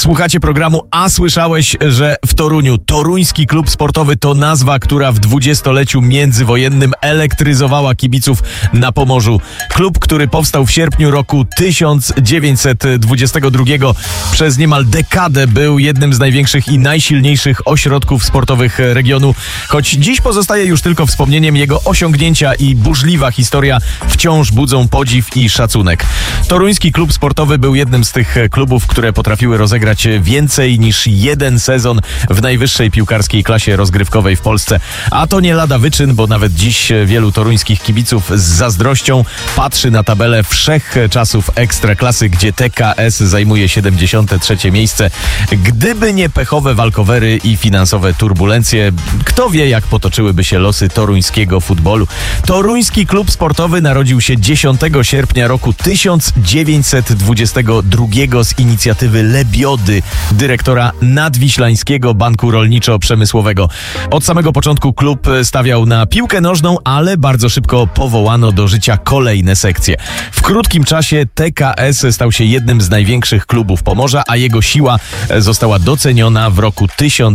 Słuchacie programu A słyszałeś, że w Toruniu Toruński Klub Sportowy to nazwa, która w dwudziestoleciu międzywojennym elektryzowała kibiców na Pomorzu. Klub, który powstał w sierpniu roku 1922, przez niemal dekadę był jednym z największych i najsilniejszych ośrodków sportowych regionu. Choć dziś pozostaje już tylko wspomnieniem, jego osiągnięcia i burzliwa historia wciąż budzą podziw i szacunek. Toruński Klub Sportowy był jednym z tych klubów, które potrafiły rozegrać więcej niż jeden sezon w najwyższej piłkarskiej klasie rozgrywkowej w Polsce. A to nie lada wyczyn, bo nawet dziś wielu toruńskich kibiców z zazdrością patrzy na tabelę wszechczasów Ekstraklasy, gdzie TKS zajmuje 73. miejsce. Gdyby nie pechowe walkowery i finansowe turbulencje, kto wie, jak potoczyłyby się losy toruńskiego futbolu. Toruński Klub Sportowy narodził się 10 sierpnia roku 1922 z inicjatywy Lebiody, dyrektora Nadwiślańskiego Banku Rolniczo-Przemysłowego. Od samego początku klub stawiał na piłkę nożną, ale bardzo szybko powołano do życia kolejne sekcje. W krótkim czasie TKS stał się jednym z największych klubów Pomorza, a jego siła została doceniona w roku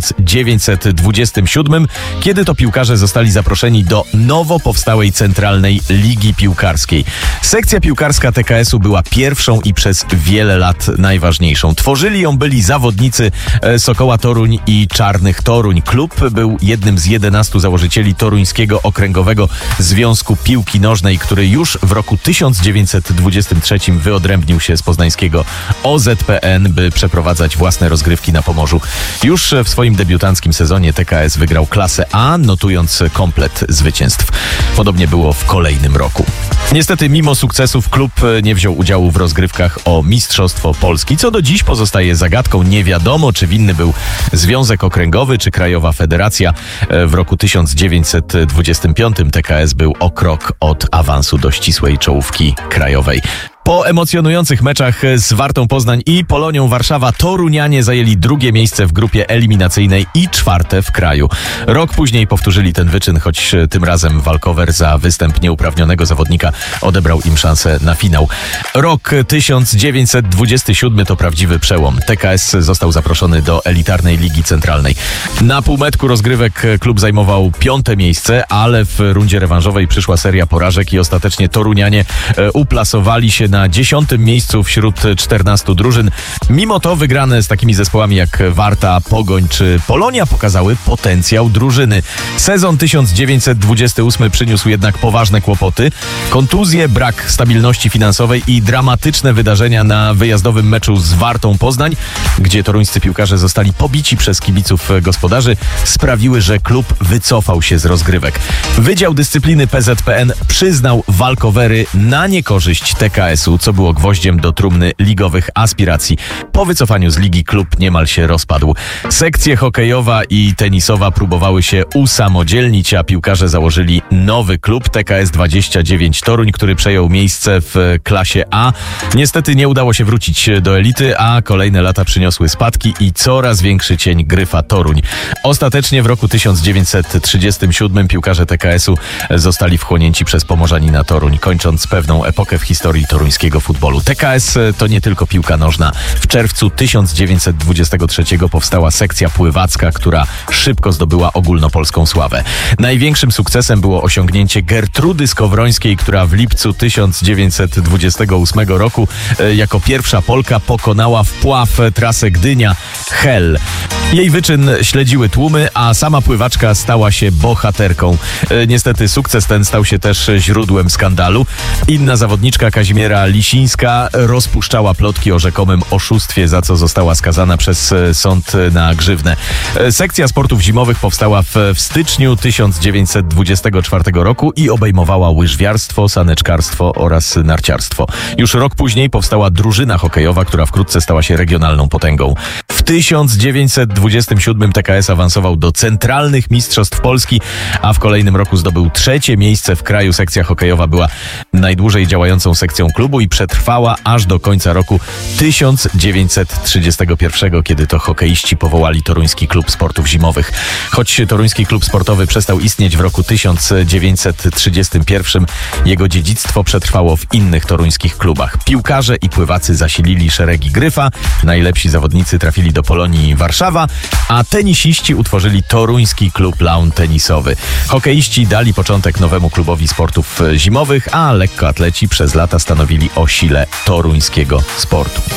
1927, kiedy to piłkarze zostali zaproszeni do nowo powstałej Centralnej Ligi Piłkarskiej. Sekcja piłkarska TKS-u była pierwszą i przez wiele lat najważniejszą. Tworzyli ją byli zawodnicy Sokoła Toruń i Czarnych Toruń. Klub był jednym z 11 założycieli Toruńskiego Okręgowego Związku Piłki Nożnej, który już w roku 1923 wyodrębnił się z poznańskiego OZPN, by przeprowadzać własne rozgrywki na Pomorzu. Już w swoim debiutanckim sezonie TKS wygrał klasę A, notując komplet zwycięstw. Podobnie było w kolejnym roku. Niestety, mimo sukcesów, klub nie wziął udziału w rozgrywkach o Mistrzostwo Polski, co do dziś pozostaje zagadką. Nie wiadomo, czy winny był Związek Okręgowy, czy Krajowa Federacja. W roku 1925 TKS był o krok od awansu do ścisłej czołówki krajowej. Po emocjonujących meczach z Wartą Poznań i Polonią Warszawa torunianie zajęli drugie miejsce w grupie eliminacyjnej i czwarte w kraju. Rok później powtórzyli ten wyczyn, choć tym razem walkover za występ nieuprawnionego zawodnika odebrał im szansę na finał. Rok 1927 to prawdziwy przełom. TKS został zaproszony do elitarnej Ligi Centralnej. Na półmetku rozgrywek klub zajmował 5. miejsce, ale w rundzie rewanżowej przyszła seria porażek i ostatecznie torunianie uplasowali się na 10. miejscu wśród 14 drużyn. Mimo to wygrane z takimi zespołami jak Warta, Pogoń czy Polonia pokazały potencjał drużyny. Sezon 1928 przyniósł jednak poważne kłopoty. Kontuzje, brak stabilności finansowej i dramatyczne wydarzenia na wyjazdowym meczu z Wartą Poznań, gdzie toruńscy piłkarze zostali pobici przez kibiców gospodarzy, sprawiły, że klub wycofał się z rozgrywek. Wydział Dyscypliny PZPN przyznał walkowery na niekorzyść TKS-u, co było gwoździem do trumny ligowych aspiracji. Po wycofaniu z ligi klub niemal się rozpadł. Sekcje hokejowa i tenisowa próbowały się usamodzielnić, a piłkarze założyli nowy klub TKS 29 Toruń, który przejął miejsce w klasie A. Niestety nie udało się wrócić do elity, a kolejne lata przyniosły spadki i coraz większy cień Gryfa Toruń. Ostatecznie w roku 1937 piłkarze TKS-u zostali wchłonięci przez Pomorzanina Toruń, kończąc pewną epokę w historii toruńskiego futbolu. TKS to nie tylko piłka nożna. W czerwcu 1923 powstała sekcja pływacka, która szybko zdobyła ogólnopolską sławę. Największym sukcesem było osiągnięcie Gertrudy Skowrońskiej, która w lipcu 1928 roku jako pierwsza Polka pokonała wpław trasę Gdynia-Hel. Jej wyczyn śledziły tłumy, a sama pływaczka stała się bohaterką. Niestety sukces ten stał się też źródłem skandalu. Inna zawodniczka, Kazimiera Lisińska, rozpuszczała plotki o rzekomym oszustwie, za co została skazana przez sąd na grzywnę. Sekcja sportów zimowych powstała w styczniu 1924 roku i obejmowała łyżwiarstwo, saneczkarstwo oraz narciarstwo. Już rok później powstała drużyna hokejowa, która wkrótce stała się regionalną potęgą. W 1927 TKS awansował do centralnych mistrzostw Polski, a w kolejnym roku zdobył 3. miejsce w kraju. Sekcja hokejowa była najdłużej działającą sekcją klubu. klubu i przetrwała aż do końca roku 1931, kiedy to hokeiści powołali Toruński Klub Sportów Zimowych. Choć Toruński Klub Sportowy przestał istnieć w roku 1931, jego dziedzictwo przetrwało w innych toruńskich klubach. Piłkarze i pływacy zasilili szeregi Gryfa, najlepsi zawodnicy trafili do Polonii Warszawa, a tenisiści utworzyli Toruński Klub Lawn Tenisowy. Hokeiści dali początek nowemu klubowi sportów zimowych, a lekkoatleci przez lata stanowili o sile toruńskiego sportu.